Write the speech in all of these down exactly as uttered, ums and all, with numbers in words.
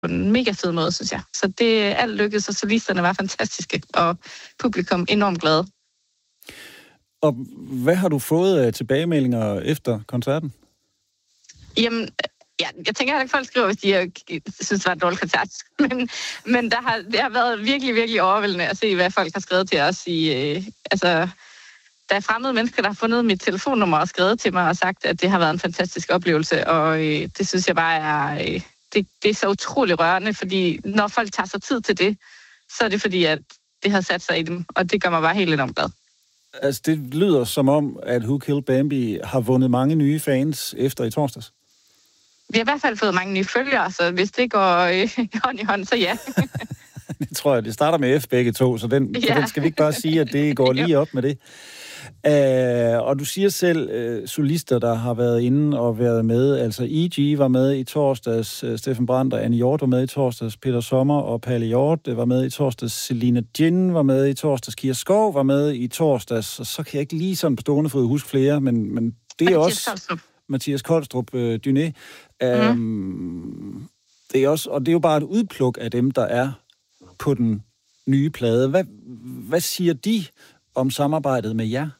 en mega fed måde, synes jeg. Så det alt lykkedes, og solisterne var fantastiske, og publikum enormt glade. Og hvad har du fået af tilbagemeldinger efter koncerten? Jamen, ja, jeg tænker heller ikke, folk skriver, hvis de er, synes, det var en dårlig koncert. Men, men der har, det har været virkelig, virkelig overvældende at se, hvad folk har skrevet til os. I, øh, altså, der er fremmede mennesker, der har fundet mit telefonnummer og skrevet til mig og sagt, at det har været en fantastisk oplevelse. Og øh, det synes jeg bare er, øh, det, det er så utrolig rørende, fordi når folk tager sig tid til det, så er det fordi, at det har sat sig i dem, og det gør mig bare helt enormt glad. Altså, det lyder som om, at Who Killed Bambi har vundet mange nye fans efter i torsdags. Vi har i hvert fald fået mange nye følgere, så hvis det går øh, hånd i hånd, så ja. Det tror jeg, det starter med F begge to, så den, ja. så den skal vi ikke bare sige, at det går lige op med det. Uh, og du siger selv, uh, solister, der har været inde og været med, altså E G var med i torsdags, uh, Steffen Brandt og Anne Hjort var med i torsdags, Peter Sommer og Palle Hjort var med i torsdags, Selina Jin var med i torsdags, Kira Skov var med i torsdags, og så kan jeg ikke lige sådan på stående fod huske flere, men, men det er også Kolstrup. Mathias Kolstrup, uh, Dyné. Um, mm. Det er også, og det er jo bare et udpluk af dem, der er på den nye plade. Hvad, hvad siger de om samarbejdet med jer?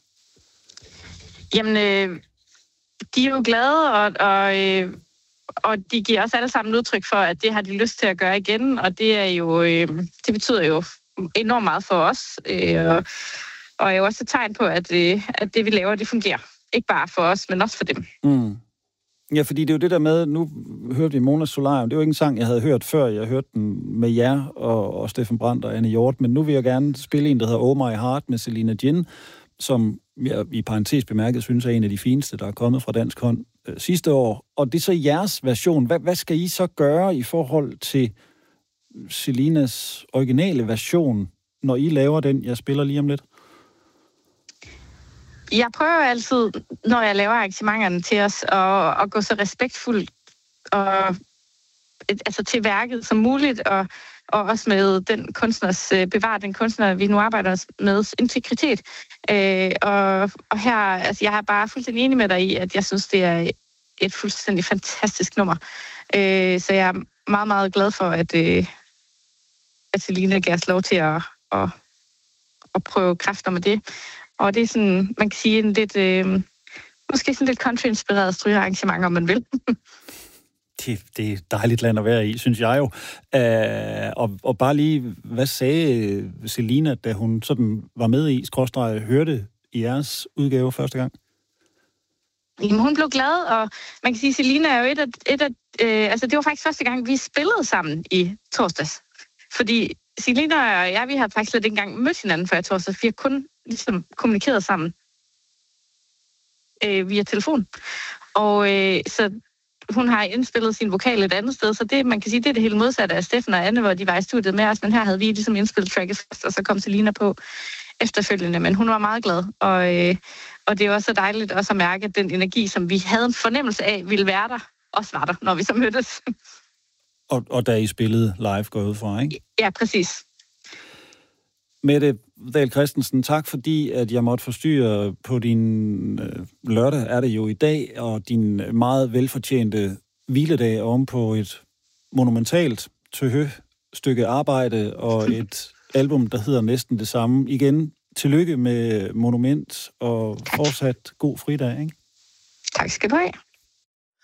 Jamen, øh, de er jo glade, og, og, øh, og de giver også alle sammen udtryk for, at det har de lyst til at gøre igen, og det er jo, øh, det betyder jo enormt meget for os, øh, og, og er jo også et tegn på, at, øh, at det vi laver, det fungerer. Ikke bare for os, men også for dem. Mm. Ja, fordi det er jo det der med, nu hørte vi Mona Solarium, det er jo ikke en sang, jeg havde hørt før, jeg hørte den med jer og, og Steffen Brandt og Anne Hjort, men nu vil jeg gerne spille en, der hedder Oh My Heart med Selina Jin, som jeg i parentes bemærket synes er en af de fineste, der er kommet fra dansk hånd øh, sidste år. Og det er så jeres version. Hvad, hvad skal I så gøre i forhold til Selinas originale version, når I laver den, jeg spiller lige om lidt? Jeg prøver altid, når jeg laver arrangementerne til os, at, at gå så respektfuldt og, altså til værket som muligt, og, og også med den kunstners, bevare den kunstner, vi nu arbejder med, integritet. Øh, og, og her, altså jeg er bare fuldstændig enig med dig i, at jeg synes, det er et fuldstændig fantastisk nummer. Øh, så jeg er meget, meget glad for, at, øh, at Selina gav os lov til at, at, at prøve kræfter med det. Og det er sådan, man kan sige, en lidt, øh, måske sådan lidt country-inspireret strygearrangement, om man vil. det, det er dejligt land at være i, synes jeg jo. Uh, og, og bare lige, hvad sagde Selina, da hun sådan var med i, skråstreg, hørte i jeres udgave første gang? Jamen, hun blev glad, og man kan sige, at Selina er jo et af... Et af øh, altså, det var faktisk første gang, vi spillede sammen i torsdags. Fordi Selina og jeg, vi har faktisk slet ikke engang mødt hinanden før i torsdags. Vi har kun ligesom kommunikeret sammen øh, via telefon. Og øh, så hun har indspillet sin vokal et andet sted, så det, man kan sige, det er det helt modsatte af Steffen og Anne, hvor de var i studiet med os, men her havde vi ligesom indspillet tracket først, og så kom Selina på efterfølgende, men hun var meget glad, og, øh, og det er også så dejligt også at mærke, at den energi, som vi havde en fornemmelse af, ville være der, også var der, når vi så mødtes. Og, og da I spillede live går ud fra, ikke? Ja, præcis. Mette Dahl Christensen, tak fordi, at jeg måtte forstyrre på din øh, lørdag, er det jo i dag, og din meget velfortjente hviledag oven på et monumentalt tøhø stykke arbejde og et album, der hedder næsten det samme. Igen, tillykke med Monument og fortsat god fridag, ikke? Tak skal du have.